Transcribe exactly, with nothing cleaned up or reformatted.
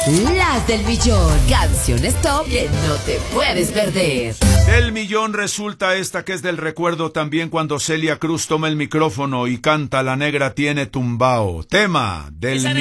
Las del millón. Canciones top que no te puedes perder. Del millón resulta esta que es del recuerdo también cuando Celia Cruz toma el micrófono y canta La negra tiene tumbao. Tema del millón.